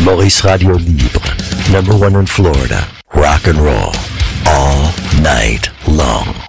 Maurice Radio Libre, number one in Florida. Rock and roll all night long.